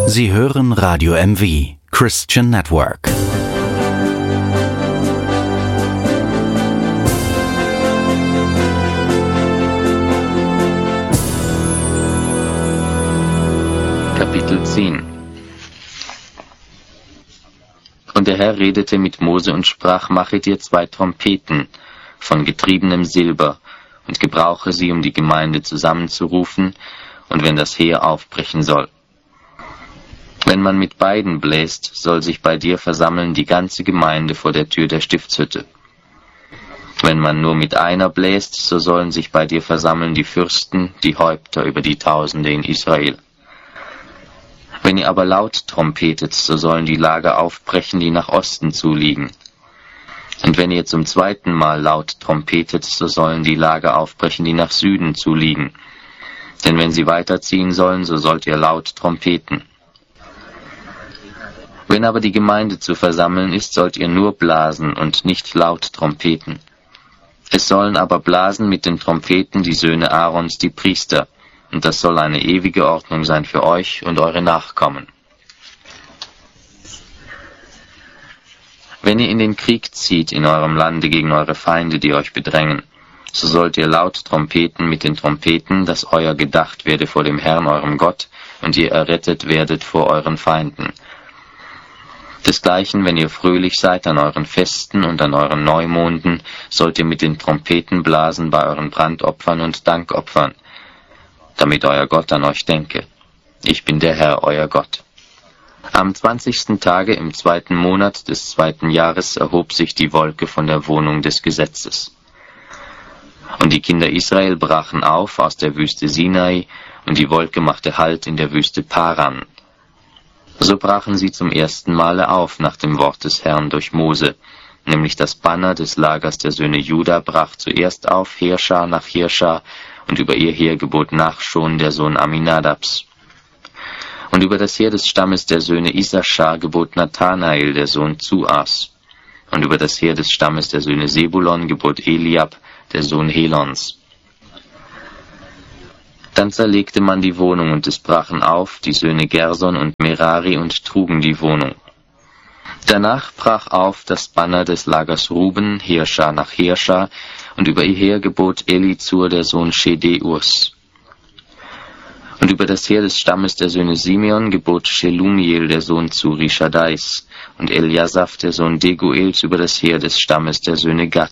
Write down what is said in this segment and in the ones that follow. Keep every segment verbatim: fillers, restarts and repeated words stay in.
Sie hören Radio M V, Christian Network. Kapitel zehn. Und der Herr redete mit Mose und sprach, mache dir zwei Trompeten von getriebenem Silber und gebrauche sie, um die Gemeinde zusammenzurufen, und wenn das Heer aufbrechen soll. Wenn man mit beiden bläst, soll sich bei dir versammeln die ganze Gemeinde vor der Tür der Stiftshütte. Wenn man nur mit einer bläst, so sollen sich bei dir versammeln die Fürsten, die Häupter über die Tausende in Israel. Wenn ihr aber laut trompetet, so sollen die Lager aufbrechen, die nach Osten zuliegen. Und wenn ihr zum zweiten Mal laut trompetet, so sollen die Lager aufbrechen, die nach Süden zuliegen. Denn wenn sie weiterziehen sollen, so sollt ihr laut trompeten. Wenn aber die Gemeinde zu versammeln ist, sollt ihr nur blasen und nicht laut trompeten. Es sollen aber blasen mit den Trompeten die Söhne Aarons, die Priester, und das soll eine ewige Ordnung sein für euch und eure Nachkommen. Wenn ihr in den Krieg zieht in eurem Lande gegen eure Feinde, die euch bedrängen, so sollt ihr laut trompeten mit den Trompeten, dass euer gedacht werde vor dem Herrn eurem Gott, und ihr errettet werdet vor euren Feinden. Desgleichen, wenn ihr fröhlich seid an euren Festen und an euren Neumonden, sollt ihr mit den Trompeten blasen bei euren Brandopfern und Dankopfern, damit euer Gott an euch denke. Ich bin der Herr, euer Gott. Am zwanzigsten Tage im zweiten Monat des zweiten Jahres erhob sich die Wolke von der Wohnung des Gesetzes. Und die Kinder Israel brachen auf aus der Wüste Sinai, und die Wolke machte Halt in der Wüste Paran. So brachen sie zum ersten Male auf nach dem Wort des Herrn durch Mose, nämlich das Banner des Lagers der Söhne Juda brach zuerst auf, Heerschar nach Heerschar, und über ihr Heer gebot Nachschon, der Sohn Aminadabs. Und über das Heer des Stammes der Söhne Issachar gebot Nathanael, der Sohn Zuas. Und über das Heer des Stammes der Söhne Sebulon gebot Eliab, der Sohn Helons. Dann zerlegte man die Wohnung, und es brachen auf die Söhne Gerson und Merari und trugen die Wohnung. Danach brach auf das Banner des Lagers Ruben, Heerschar nach Heerschar, und über ihr Heer gebot Elizur, der Sohn Schedeurs. Und über das Heer des Stammes der Söhne Simeon gebot Shelumiel, der Sohn Zurishadais, und Eliasaph, der Sohn Deguels, über das Heer des Stammes der Söhne Gad.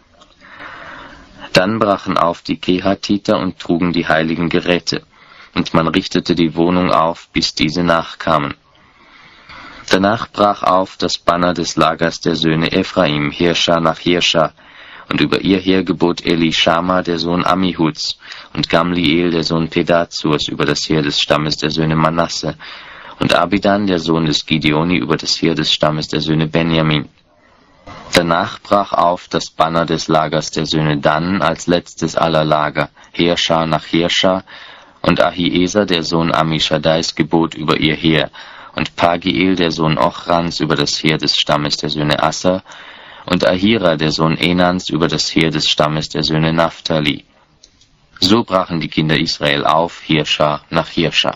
Dann brachen auf die Kehatiter und trugen die heiligen Geräte, und man richtete die Wohnung auf, bis diese nachkamen. Danach brach auf das Banner des Lagers der Söhne Ephraim, Heerschar nach Heerschar, und über ihr Heer gebot Elishama, der Sohn Ammihuds, und Gamliel, der Sohn Pedazurs, über das Heer des Stammes der Söhne Manasse, und Abidan, der Sohn des Gideoni, über das Heer des Stammes der Söhne Benjamin. Danach brach auf das Banner des Lagers der Söhne Dan als letztes aller Lager, Heerschar nach Heerschar, und Ahieser, der Sohn Ammischaddais, gebot über ihr Heer, und Pagiel, der Sohn Ochrans, über das Heer des Stammes der Söhne Asser, und Ahira, der Sohn Enans, über das Heer des Stammes der Söhne Naphtali. So brachen die Kinder Israel auf, Heerschar nach Heerschar.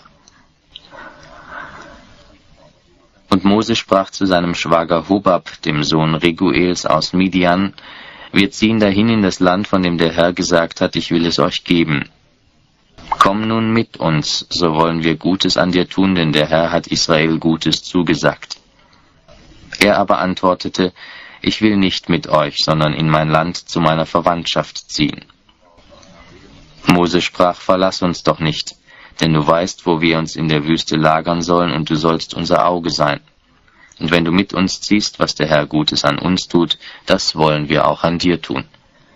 Und Mose sprach zu seinem Schwager Hobab, dem Sohn Reguels aus Midian, wir ziehen dahin in das Land, von dem der Herr gesagt hat, ich will es euch geben. Komm nun mit uns, so wollen wir Gutes an dir tun, denn der Herr hat Israel Gutes zugesagt. Er aber antwortete, ich will nicht mit euch, sondern in mein Land zu meiner Verwandtschaft ziehen. Mose sprach, verlass uns doch nicht, denn du weißt, wo wir uns in der Wüste lagern sollen, und du sollst unser Auge sein. Und wenn du mit uns ziehst, was der Herr Gutes an uns tut, das wollen wir auch an dir tun.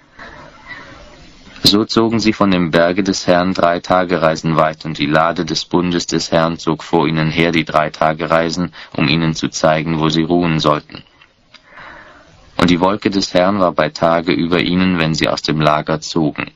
So zogen sie von dem Berge des Herrn drei Tagereisen weit, und die Lade des Bundes des Herrn zog vor ihnen her die drei Tagereisen, um ihnen zu zeigen, wo sie ruhen sollten. Und die Wolke des Herrn war bei Tage über ihnen, wenn sie aus dem Lager zogen.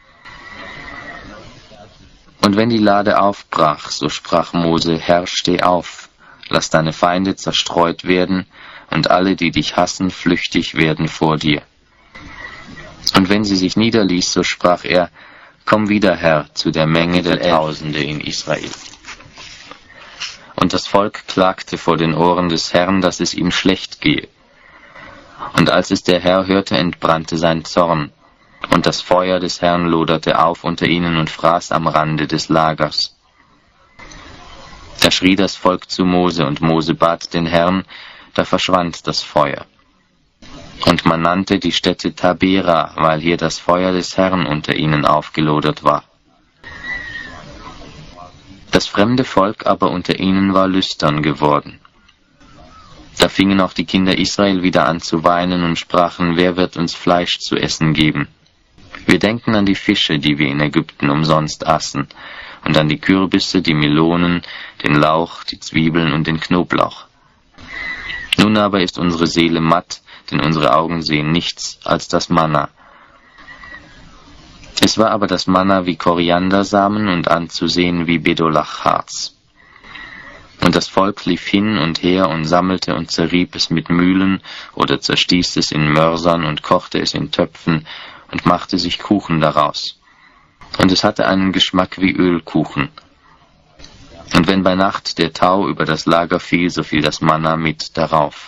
Und wenn die Lade aufbrach, so sprach Mose, Herr, steh auf, lass deine Feinde zerstreut werden, und alle, die dich hassen, flüchtig werden vor dir. Und wenn sie sich niederließ, so sprach er, komm wieder, Herr, zu der Menge der Tausende in Israel. Und das Volk klagte vor den Ohren des Herrn, dass es ihm schlecht gehe. Und als es der Herr hörte, entbrannte sein Zorn, und das Feuer des Herrn loderte auf unter ihnen und fraß am Rande des Lagers. Da schrie das Volk zu Mose, und Mose bat den Herrn, da verschwand das Feuer. Und man nannte die Stätte Tabera, weil hier das Feuer des Herrn unter ihnen aufgelodert war. Das fremde Volk aber unter ihnen war lüstern geworden. Da fingen auch die Kinder Israel wieder an zu weinen und sprachen, wer wird uns Fleisch zu essen geben? Wir denken an die Fische, die wir in Ägypten umsonst aßen, und an die Kürbisse, die Melonen, den Lauch, die Zwiebeln und den Knoblauch. Nun aber ist unsere Seele matt, denn unsere Augen sehen nichts als das Manna. Es war aber das Manna wie Koriandersamen und anzusehen wie Bedolachharz. Und das Volk lief hin und her und sammelte und zerrieb es mit Mühlen oder zerstieß es in Mörsern und kochte es in Töpfen und machte sich Kuchen daraus. Und es hatte einen Geschmack wie Ölkuchen. Und wenn bei Nacht der Tau über das Lager fiel, so fiel das Manna mit darauf.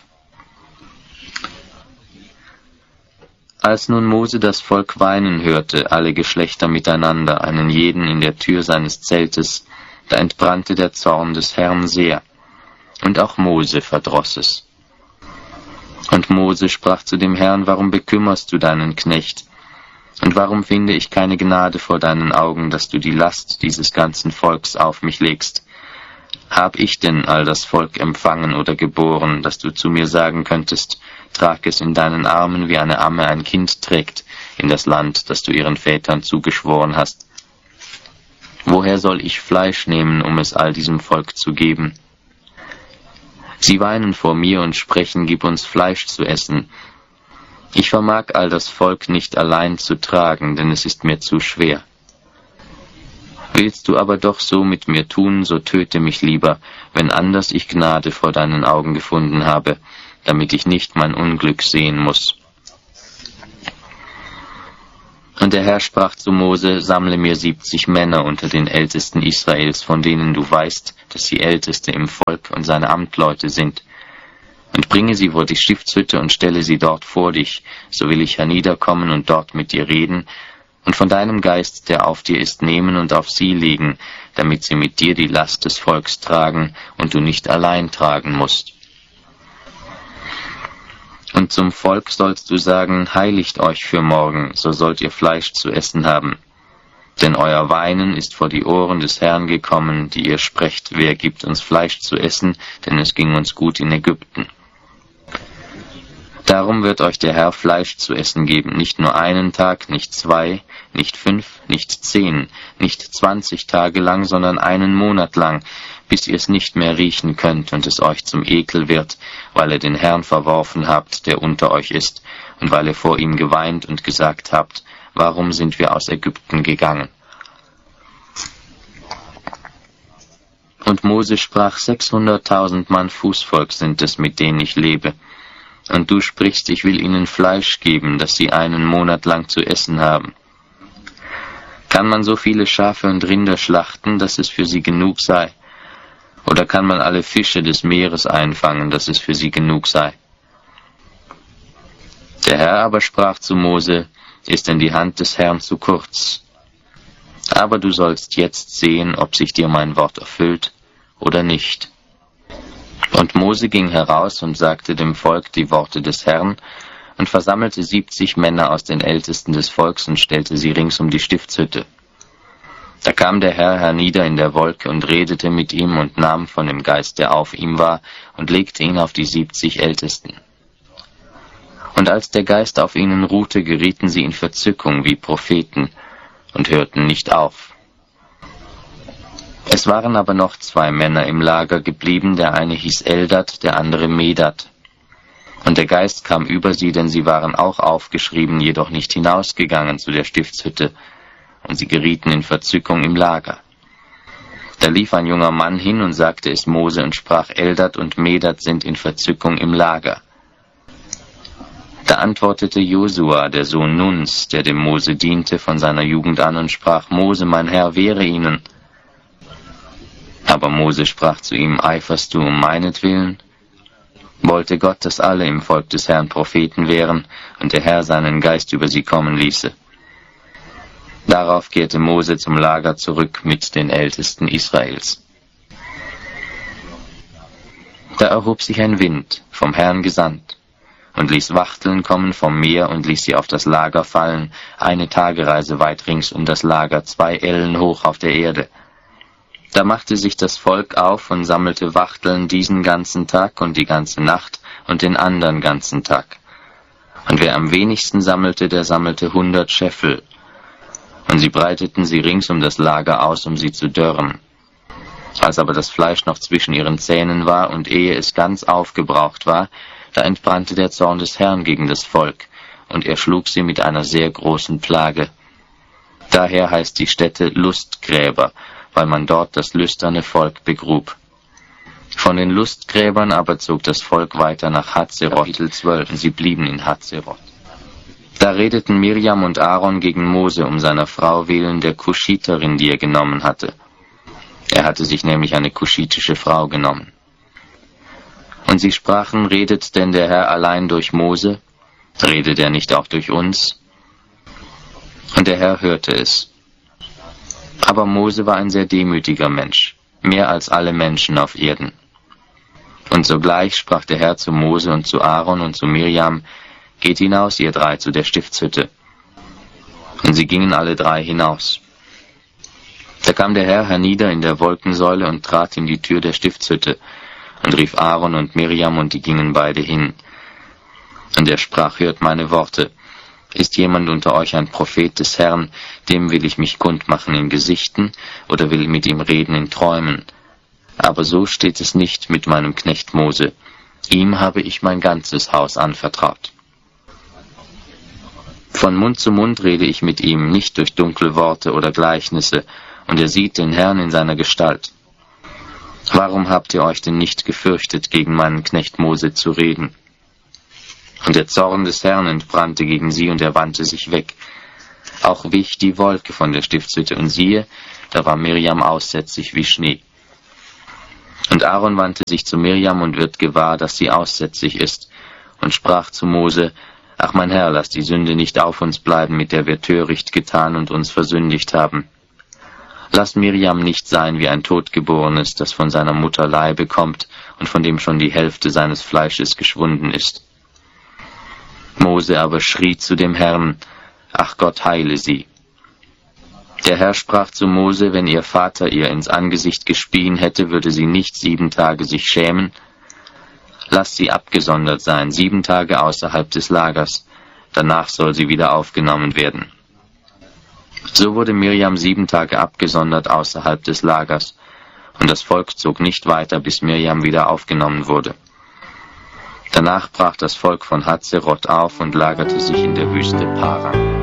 Als nun Mose das Volk weinen hörte, alle Geschlechter miteinander, einen jeden in der Tür seines Zeltes, da entbrannte der Zorn des Herrn sehr, und auch Mose verdross es. Und Mose sprach zu dem Herrn, warum bekümmerst du deinen Knecht? Und warum finde ich keine Gnade vor deinen Augen, dass du die Last dieses ganzen Volks auf mich legst? Hab ich denn all das Volk empfangen oder geboren, dass du zu mir sagen könntest, trag es in deinen Armen, wie eine Amme ein Kind trägt, in das Land, das du ihren Vätern zugeschworen hast? Woher soll ich Fleisch nehmen, um es all diesem Volk zu geben? Sie weinen vor mir und sprechen, gib uns Fleisch zu essen. Ich vermag all das Volk nicht allein zu tragen, denn es ist mir zu schwer. Willst du aber doch so mit mir tun, so töte mich lieber, wenn anders ich Gnade vor deinen Augen gefunden habe, damit ich nicht mein Unglück sehen muss. Und der Herr sprach zu Mose, sammle mir siebzig Männer unter den Ältesten Israels, von denen du weißt, dass sie Älteste im Volk und seine Amtleute sind, und bringe sie vor die Stiftshütte und stelle sie dort vor dich, so will ich herniederkommen und dort mit dir reden, und von deinem Geist, der auf dir ist, nehmen und auf sie legen, damit sie mit dir die Last des Volks tragen und du nicht allein tragen musst. Und zum Volk sollst du sagen, heiligt euch für morgen, so sollt ihr Fleisch zu essen haben. Denn euer Weinen ist vor die Ohren des Herrn gekommen, die ihr sprecht, wer gibt uns Fleisch zu essen, denn es ging uns gut in Ägypten. Darum wird euch der Herr Fleisch zu essen geben, nicht nur einen Tag, nicht zwei, nicht fünf, nicht zehn, nicht zwanzig Tage lang, sondern einen Monat lang, bis ihr es nicht mehr riechen könnt und es euch zum Ekel wird, weil ihr den Herrn verworfen habt, der unter euch ist, und weil ihr vor ihm geweint und gesagt habt, warum sind wir aus Ägypten gegangen? Und Mose sprach, sechshunderttausend Mann Fußvolk sind es, mit denen ich lebe. Und du sprichst, ich will ihnen Fleisch geben, dass sie einen Monat lang zu essen haben. Kann man so viele Schafe und Rinder schlachten, dass es für sie genug sei? Oder kann man alle Fische des Meeres einfangen, dass es für sie genug sei? Der Herr aber sprach zu Mose, ist denn die Hand des Herrn zu kurz? Aber du sollst jetzt sehen, ob sich dir mein Wort erfüllt oder nicht. Und Mose ging heraus und sagte dem Volk die Worte des Herrn und versammelte siebzig Männer aus den Ältesten des Volks und stellte sie rings um die Stiftshütte. Da kam der Herr hernieder in der Wolke und redete mit ihm und nahm von dem Geist, der auf ihm war, und legte ihn auf die siebzig Ältesten. Und als der Geist auf ihnen ruhte, gerieten sie in Verzückung wie Propheten und hörten nicht auf. Es waren aber noch zwei Männer im Lager geblieben, der eine hieß Eldad, der andere Medad. Und der Geist kam über sie, denn sie waren auch aufgeschrieben, jedoch nicht hinausgegangen zu der Stiftshütte, und sie gerieten in Verzückung im Lager. Da lief ein junger Mann hin und sagte es Mose und sprach, Eldad und Medad sind in Verzückung im Lager. Da antwortete Josua, der Sohn Nuns, der dem Mose diente von seiner Jugend an, und sprach, Mose, mein Herr, wehre ihnen. Aber Mose sprach zu ihm, eiferst du um meinetwillen? Wollte Gott, dass alle im Volk des Herrn Propheten wären und der Herr seinen Geist über sie kommen ließe. Darauf kehrte Mose zum Lager zurück mit den Ältesten Israels. Da erhob sich ein Wind, vom Herrn gesandt, und ließ Wachteln kommen vom Meer und ließ sie auf das Lager fallen, eine Tagereise weit rings um das Lager, zwei Ellen hoch auf der Erde. Da machte sich das Volk auf und sammelte Wachteln diesen ganzen Tag und die ganze Nacht und den andern ganzen Tag. Und wer am wenigsten sammelte, der sammelte hundert Scheffel. Und sie breiteten sie rings um das Lager aus, um sie zu dörren. Als aber das Fleisch noch zwischen ihren Zähnen war und ehe es ganz aufgebraucht war, da entbrannte der Zorn des Herrn gegen das Volk, und er schlug sie mit einer sehr großen Plage. Daher heißt die Stätte Lustgräber, weil man dort das lüsterne Volk begrub. Von den Lustgräbern aber zog das Volk weiter nach Hazeroth, Kapitel zwölf, und sie blieben in Hazeroth. Da redeten Mirjam und Aaron gegen Mose um seiner Frau willen, der Kuschiterin, die er genommen hatte. Er hatte sich nämlich eine kuschitische Frau genommen. Und sie sprachen, redet denn der Herr allein durch Mose? Redet er nicht auch durch uns? Und der Herr hörte es. Aber Mose war ein sehr demütiger Mensch, mehr als alle Menschen auf Erden. Und sogleich sprach der Herr zu Mose und zu Aaron und zu Mirjam, geht hinaus, ihr drei, zu der Stiftshütte. Und sie gingen alle drei hinaus. Da kam der Herr hernieder in der Wolkensäule und trat in die Tür der Stiftshütte und rief Aaron und Mirjam, und die gingen beide hin. Und er sprach, hört meine Worte. Ist jemand unter euch ein Prophet des Herrn, dem will ich mich kundmachen in Gesichten oder will mit ihm reden in Träumen? Aber so steht es nicht mit meinem Knecht Mose. Ihm habe ich mein ganzes Haus anvertraut. Von Mund zu Mund rede ich mit ihm, nicht durch dunkle Worte oder Gleichnisse, und er sieht den Herrn in seiner Gestalt. Warum habt ihr euch denn nicht gefürchtet, gegen meinen Knecht Mose zu reden? Und der Zorn des Herrn entbrannte gegen sie, und er wandte sich weg. Auch wich die Wolke von der Stiftshütte, und siehe, da war Mirjam aussätzig wie Schnee. Und Aaron wandte sich zu Mirjam und wird gewahr, dass sie aussätzig ist, und sprach zu Mose, ach mein Herr, lass die Sünde nicht auf uns bleiben, mit der wir töricht getan und uns versündigt haben. Lass Mirjam nicht sein wie ein Totgeborenes, das von seiner Mutter Leibe kommt und von dem schon die Hälfte seines Fleisches geschwunden ist. Mose aber schrie zu dem Herrn, ach Gott, heile sie. Der Herr sprach zu Mose, wenn ihr Vater ihr ins Angesicht gespien hätte, würde sie nicht sieben Tage sich schämen. Lass sie abgesondert sein, sieben Tage außerhalb des Lagers, danach soll sie wieder aufgenommen werden. So wurde Mirjam sieben Tage abgesondert außerhalb des Lagers, und das Volk zog nicht weiter, bis Mirjam wieder aufgenommen wurde. Danach brach das Volk von Hazeroth auf und lagerte sich in der Wüste Paran.